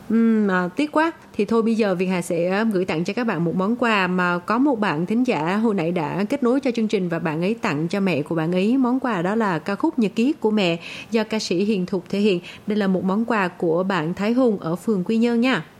Tiếc quá. Thì thôi bây giờ Việt Hà sẽ gửi tặng cho các bạn một món quà mà có một bạn thính giả hồi nãy đã kết nối cho chương trình và bạn ấy tặng cho mẹ của bạn ấy. Món quà đó là ca khúc Nhật ký của mẹ do ca sĩ Hiền Thục thể hiện. Đây là một món quà của bạn Thái Hùng ở phường Quy Nhơn nha.